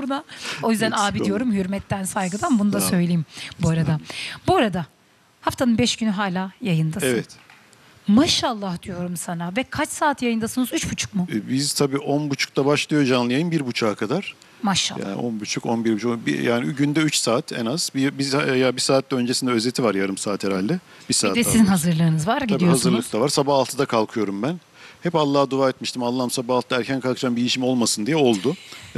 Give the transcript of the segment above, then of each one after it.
burada. O yüzden Eksik abi olma. diyorum, hürmetten, saygıdan, bunu da Sağ ol. söyleyeyim bu arada. Bu arada haftanın 5 günü hala yayındasın. Evet. Maşallah diyorum sana. Ve kaç saat yayındasınız? 3,5 mu? Biz tabii 10.30'da başlıyor canlı yayın, 1.30'a kadar. Maşallah. Yani 10.30, 11.30, yani günde 3 saat en az. Bir saat de öncesinde özeti var, yarım saat herhalde. Bir saat Bir de daha sizin var. hazırlığınız var, Tabii gidiyorsunuz. hazırlık da var. Sabah 6'da kalkıyorum ben. Hep Allah'a dua etmiştim. Allah'ım sabah 6'da erken kalkacağım, bir işim olmasın diye, oldu.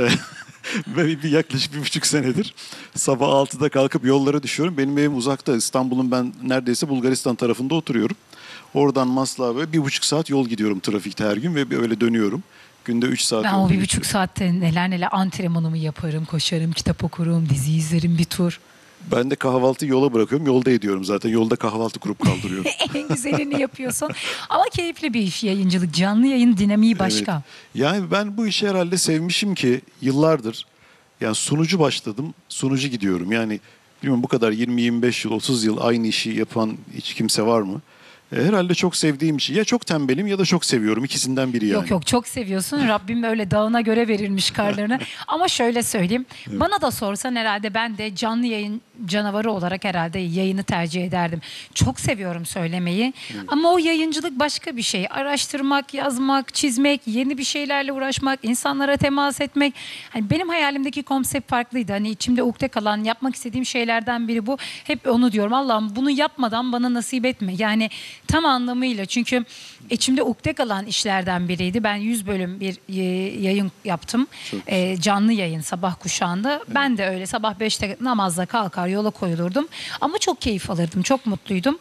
Ve yaklaşık 1,5 senedir sabah 6'da kalkıp yollara düşüyorum. Benim evim uzakta. İstanbul'un ben neredeyse Bulgaristan tarafında oturuyorum. Oradan Maslak'a böyle 1,5 saat yol gidiyorum trafikte her gün ve öyle dönüyorum. Günde 3 saat Ben o yolda 1,5 geçiyor. saatte neler antrenmanımı yaparım, koşarım, kitap okurum, dizi izlerim, bir tur. Ben de kahvaltıyı yola bırakıyorum. Yolda ediyorum zaten. Yolda kahvaltı kurup kaldırıyorum. En güzelini yapıyorsun. Ama keyifli bir iş yayıncılık. Canlı yayın dinamiği başka. Evet. Yani ben bu işi herhalde sevmişim ki yıllardır. Yani sunucu başladım, sunucu gidiyorum. Yani bilmiyorum, bu kadar 20-25 yıl, 30 yıl aynı işi yapan hiç kimse var mı? Herhalde çok sevdiğim işi. Ya çok tembelim ya da çok seviyorum. İkisinden biri yani. Yok yok, çok seviyorsun. Rabbim öyle dağına göre verilmiş karlarını. Ama şöyle söyleyeyim. Bana da sorsan herhalde ben de canlı yayın canavarı olarak herhalde yayını tercih ederdim. Çok seviyorum söylemeyi. Ama o yayıncılık başka bir şey. Araştırmak, yazmak, çizmek, yeni bir şeylerle uğraşmak, insanlara temas etmek. Hani benim hayalimdeki konsept farklıydı. Hani içimde ukde kalan, yapmak istediğim şeylerden biri bu. Hep onu diyorum. Allah'ım bunu yapmadan bana nasip etme. Yani tam anlamıyla, çünkü içimde ukde kalan işlerden biriydi. Ben 100 bölüm bir yayın yaptım. Canlı yayın sabah kuşağında. Evet. Ben de öyle sabah 5'te namazla kalkar yola koyulurdum. Ama çok keyif alırdım. Çok mutluydum.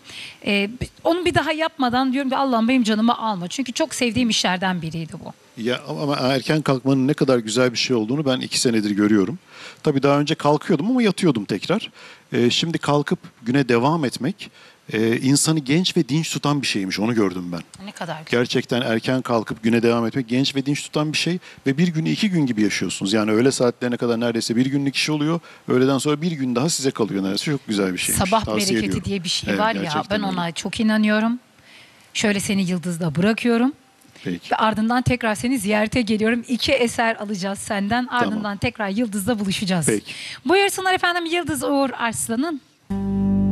Onu bir daha yapmadan diyorum ki Allah'ım benim canımı alma. Çünkü çok sevdiğim işlerden biriydi bu. Ya ama erken kalkmanın ne kadar güzel bir şey olduğunu ben 2 senedir görüyorum. Tabii daha önce kalkıyordum ama yatıyordum tekrar. Şimdi kalkıp güne devam etmek insanı genç ve dinç tutan bir şeymiş, onu gördüm ben. Ne kadar güzel. Gerçekten erken kalkıp güne devam etmek genç ve dinç tutan bir şey ve bir günü 2 gün gibi yaşıyorsunuz. Yani öğle saatlerine kadar neredeyse bir günlük iş oluyor. Öğleden sonra bir gün daha size kalıyor neredeyse. Çok güzel bir şeymiş. Sabah Tavsiye bereketi ediyorum. diye bir şey Evet, var ya, gerçekten ben öyle. ona çok inanıyorum. Şöyle seni yıldızda bırakıyorum. Peki. Ve ardından tekrar seni ziyarete geliyorum. 2 eser alacağız senden. Ardından tekrar Yıldız'da buluşacağız. Peki. Buyursunlar efendim, Yıldız Uğur Arslan'ın